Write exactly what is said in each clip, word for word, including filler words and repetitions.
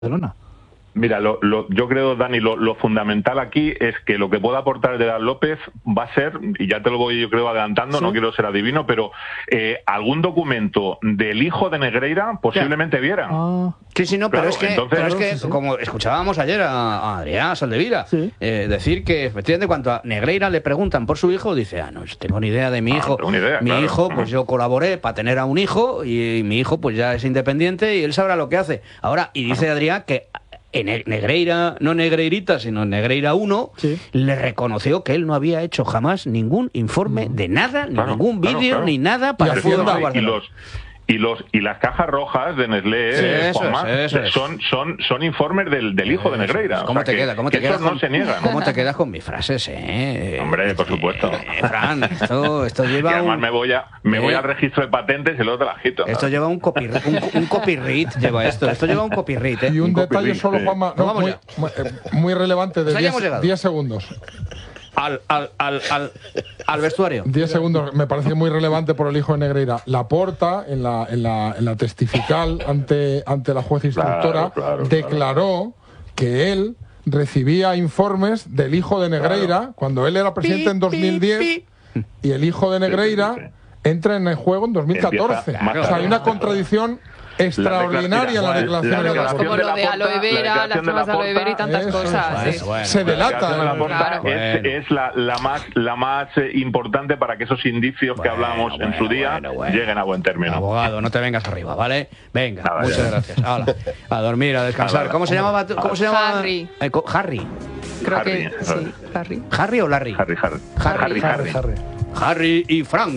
Barcelona. Mira, lo, lo, yo creo, Dani, lo, lo fundamental aquí es que lo que pueda aportar Gerard López va a ser, y ya te lo voy yo creo adelantando, ¿sí? No quiero ser adivino, pero eh, algún documento del hijo de Negreira posiblemente ya viera. Ah. Sí, sí, no, claro, pero es que, entonces, pero es que sí, sí. como escuchábamos ayer a, a Adrián Saldevila, sí. eh, decir que efectivamente cuando a Negreira le preguntan por su hijo, dice, ah, no, tengo ni idea de mi hijo. Ah, idea, mi claro. hijo, pues yo colaboré para tener a un hijo y, y mi hijo pues ya es independiente y él sabrá lo que hace. Ahora, y dice Adrián que en Negreira, no Negreirita, sino Negreira uno, sí. le reconoció que él no había hecho jamás ningún informe no. de nada, ni claro, ningún vídeo, claro, claro. ni nada para el fútbol de Barcelona. Y los y las cajas rojas de Nestlé, sí, eh, eso Juanma, es, eso son, son, son informes del, del hijo de Negreira. ¿Cómo o sea, te queda? ¿Cómo te que quedas esos con, no se niegan. ¿Cómo te quedas con mis frases, eh? Hombre, por supuesto. Eh, Fran, esto, esto lleva y además un... me voy a me eh, voy al registro de patentes y luego te las quito. Esto ¿no? lleva un copyright, un, un copyright lleva esto. Esto lleva un copyright, ¿eh? Y un, un detalle solo, sí. Juanma, no, muy, muy, muy relevante de diez segundos. Al, al, al, al, al vestuario. diez segundos, me parece muy relevante por el hijo de Negreira. Laporta, en la, en la, en la testifical ante, ante la juez instructora, claro, claro, declaró claro. que él recibía informes del hijo de Negreira claro. cuando él era presidente pi, en dos mil diez pi, pi. y el hijo de Negreira sí, sí, sí. entra en el juego en dos mil catorce. Claro, o sea, hay una contradicción extraordinaria la declaración de la como lo de aloe vera, las tomas de aloe vera y tantas eso, cosas. Eso, sí. bueno, se delata. La bueno. claro. es, es la, la más la más importante para que esos indicios bueno, que hablamos bueno, en su día bueno, bueno. lleguen a buen término. Abogado, no te vengas arriba, ¿vale? Venga, Nada, muchas ya. gracias. Hola. A dormir, a descansar. ¿Cómo se llamaba? ¿Cómo se llama? Harry. Eh, Harry. Creo Harry, que sí, Harry. ¿Harry o Larry? Harry, Harry. Harry, Harry. Harry. Harry. Harry y Frank.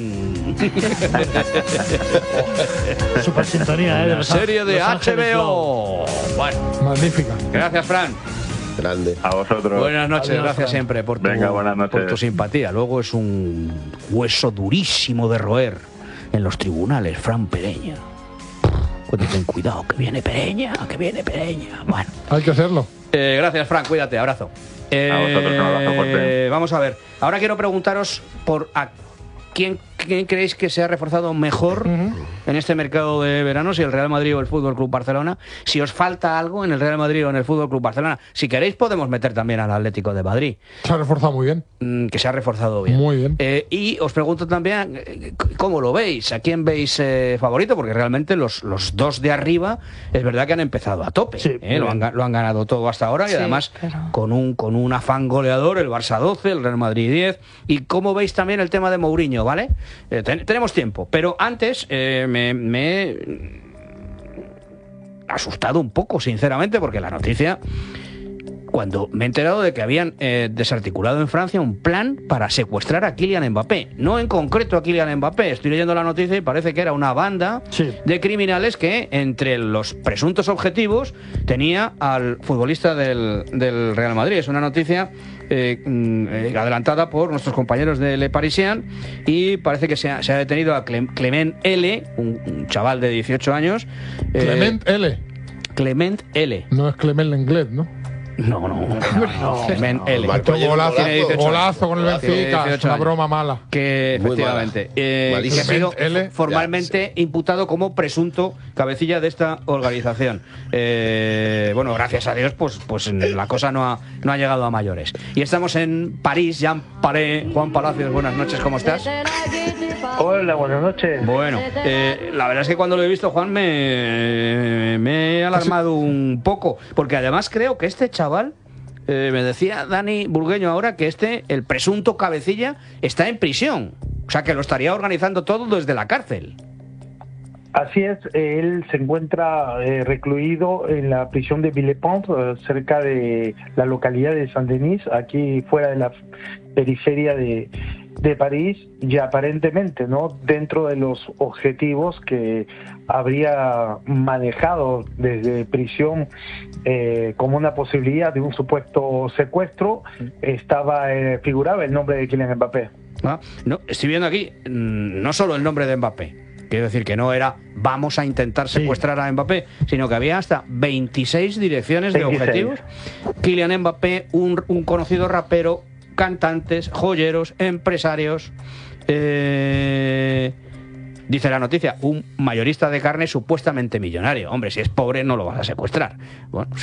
Super sintonía, ¿eh? De Una serie de H B O. Bueno. Magnífica. Gracias, Fran. Grande. A vosotros. Buenas noches, Adiós, gracias Fran. siempre por tu, Venga, buenas noches. por tu simpatía. Luego es un hueso durísimo de roer en los tribunales, Fran Pereña. Cuando ten cuidado, que viene Pereña, que viene Pereña. Bueno. Hay que hacerlo. Eh, gracias, Fran, cuídate, abrazo. Eh, a vosotros, un abrazo fuerte. Vamos a ver. Ahora quiero preguntaros por a quién, quién creéis que se ha reforzado mejor uh-huh. en este mercado de verano, si el Real Madrid o el Fútbol Club Barcelona. Si os falta algo en el Real Madrid o en el Fútbol Club Barcelona. Si queréis podemos meter también al Atlético de Madrid. Se ha reforzado muy bien. Mm, que se ha reforzado bien. Muy bien. Eh, y os pregunto también cómo lo veis, a quién veis eh, favorito, porque realmente los, los dos de arriba es verdad que han empezado a tope. Sí, eh, lo, han, lo han ganado todo hasta ahora y sí, además pero... con un con un afán goleador, el Barça doce, el Real Madrid diez. Y cómo veis también el tema de Mourinho, ¿vale? Eh, ten, tenemos tiempo, pero antes eh, me, me he asustado un poco, sinceramente, porque la noticia, cuando me he enterado de que habían eh, desarticulado en Francia un plan para secuestrar a Kylian Mbappé. No en concreto a Kylian Mbappé, estoy leyendo la noticia y parece que era una banda sí. de criminales que entre los presuntos objetivos tenía al futbolista del, del Real Madrid. Es una noticia Eh, eh, adelantada por nuestros compañeros de Le Parisien y parece que se ha, se ha detenido a Clement L, un, un chaval de dieciocho años. Clement eh, L. Clement L. No es Clement Lenglet, ¿no? No, no, no, no. Clement L. Golazo, golazo con el Benfica, es una broma mala. Que efectivamente eh, que ha sido L. formalmente ya, sí. imputado como presunto cabecilla de esta organización. Eh, bueno, gracias a Dios, pues, pues la cosa no ha, no ha llegado a mayores. Y estamos en París, Jean Paré. Juan Palacios, buenas noches, ¿cómo estás? Hola, buenas noches. Bueno, eh, la verdad es que cuando lo he visto, Juan, me, me he alarmado un poco, porque además creo que este chaval, eh, me decía Dani Burgueño ahora, que este, el presunto cabecilla, está en prisión. O sea, que lo estaría organizando todo desde la cárcel. Así es, él se encuentra eh, recluido en la prisión de Villepinte, eh, cerca de la localidad de Saint-Denis, aquí fuera de la periferia de, de París, y aparentemente, ¿no?, dentro de los objetivos que habría manejado desde prisión eh, como una posibilidad de un supuesto secuestro, estaba eh, figuraba el nombre de Kylian Mbappé. Ah, no, estoy viendo aquí no solo el nombre de Mbappé. Quiero decir que no era vamos a intentar secuestrar sí. a Mbappé, sino que había hasta veintiséis direcciones veintiséis. De objetivos. Kylian Mbappé, un, un conocido rapero, cantantes, joyeros, empresarios, eh, Dice la noticia, un mayorista de carne supuestamente millonario. Hombre, si es pobre no lo vas a secuestrar. Bueno,